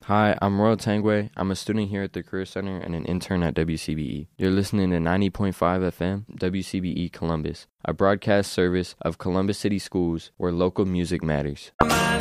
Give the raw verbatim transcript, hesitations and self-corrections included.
Hi, I'm Royal Tangway. I'm a student here at the Career Center and an intern at W C B E. You're listening to ninety point five F M, W C B E Columbus, a broadcast service of Columbus City Schools where local music matters.